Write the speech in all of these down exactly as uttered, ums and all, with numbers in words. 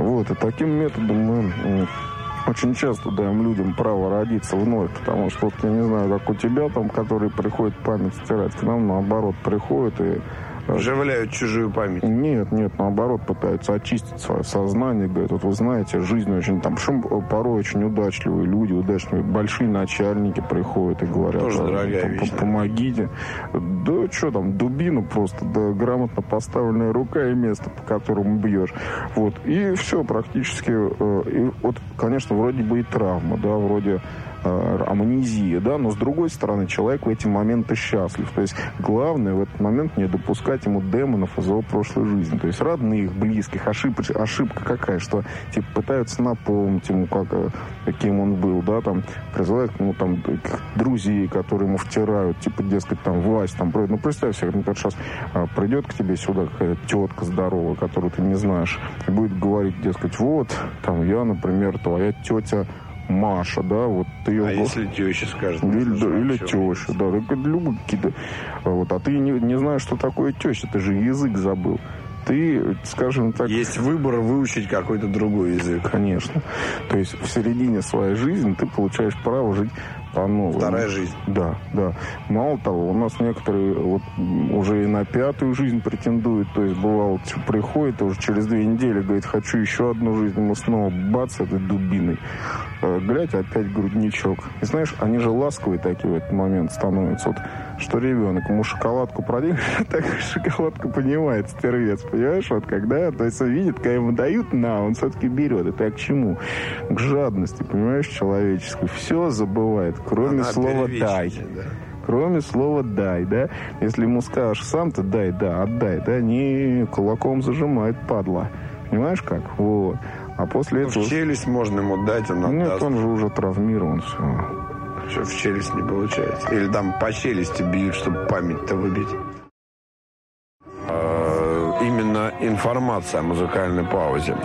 Вот, и таким методом мы очень часто даем людям право родиться вновь, потому что, вот, я не знаю, как у тебя там, который приходит память стирать, к нам, наоборот, приходит и... Вживляют чужую память. Нет, нет, наоборот, пытаются очистить свое сознание. Говорят, вот вы знаете, жизнь очень... Там порой очень удачливые люди, удачливые, большие начальники приходят и говорят... Тоже дорогая вещь. Помогите. Да что там, дубину просто, да, грамотно поставленная рука и место, по которому бьешь. Вот, и все практически... И вот, конечно, вроде бы и травма, да, вроде... амнезия, да, но с другой стороны человек в эти моменты счастлив. То есть главное в этот момент не допускать ему демонов из его прошлой жизни. То есть родных, близких. Ошибка, ошибка какая, что типа пытаются напомнить ему, как, каким он был, да, там, призывают к нему там друзей, которые ему втирают, типа, дескать, там, власть, там, ну, представь себе, например, сейчас а, придет к тебе сюда какая-то тетка здоровая, которую ты не знаешь, и будет говорить, дескать, вот, там, я, например, твоя тетя Маша, да, вот ты ее... А если теща скажет? Или, да, или теща, да, любые какие-то... Вот, а ты не, не знаешь, что такое теща, ты же язык забыл. Ты, скажем так... Есть выбор выучить какой-то другой язык. Конечно. То есть в середине своей жизни ты получаешь право жить по-новому. Вторая жизнь. Да, да. Мало того, у нас некоторые вот уже и на пятую жизнь претендуют. То есть бывало, приходит, и уже через две недели говорит, хочу еще одну жизнь. Мы снова бац, этой дубиной. Глядь, опять грудничок. И знаешь, они же ласковые такие в этот момент становятся. Вот, что ребенок, ему шоколадку продели, так шоколадку понимает стервец, понимаешь? Вот когда, то есть он видит, когда ему дают, на, он все-таки берет. Это к чему? К жадности, понимаешь, человеческой. Все забывает, кроме Она слова «дай». Да. Кроме слова «дай», да? Если ему скажешь сам-то «дай», да, отдай, да, не кулаком зажимает, падла. Понимаешь как? Вот. А после ну, этого... В челюсть можно ему дать, он Нет, отдаст. он же уже травмирован, все. Что в челюсть не получается. Или там по челюсти бьют, чтобы память-то выбить. Именно информация о музыкальной паузе.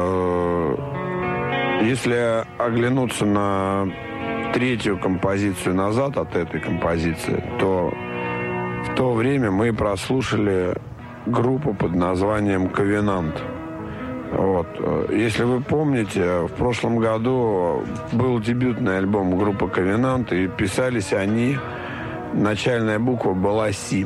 Если оглянуться на третью композицию назад от этой композиции, то в то время мы прослушали группу под названием «Ковенант». Вот. Если вы помните, в прошлом году был дебютный альбом группы «Ковенант», и писались они, начальная буква была «Си».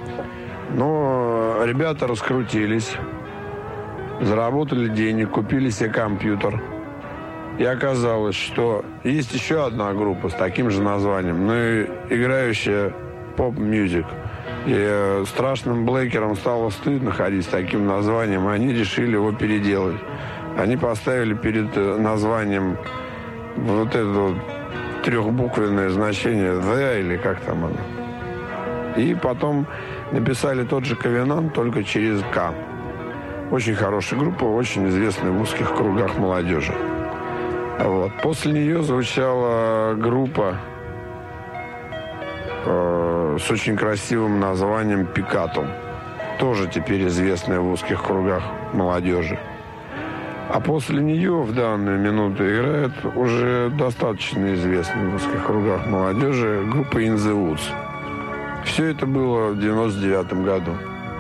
Но ребята раскрутились, заработали денег, купили себе компьютер. И оказалось, что есть еще одна группа с таким же названием, но и играющая поп-мьюзик. И страшным Блейкерам стало стыдно ходить с таким названием, и они решили его переделать. Они поставили перед названием вот это вот трехбуквенное значение «The», или как там оно. И потом написали тот же «Ковенант», только через «К». Очень хорошая группа, очень известная в узких кругах молодежи. Вот. После нее звучала группа э, с очень красивым названием «Пикато», тоже теперь известная в узких кругах молодежи. А после нее в данную минуту играет уже достаточно известная в узких кругах молодежи группа In the Woods. Все это было в девяносто девятом году.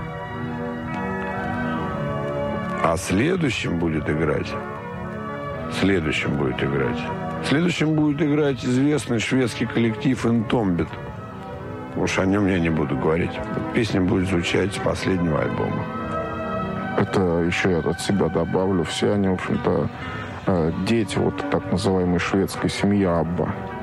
А следующим будет играть Следующим будет играть. Следующим будет играть известный шведский коллектив Entombed. Уж о нем я не буду говорить. Песня будет звучать с последнего альбома. Это еще я от себя добавлю. Все они, в общем-то, дети вот так называемой шведской семьи Абба.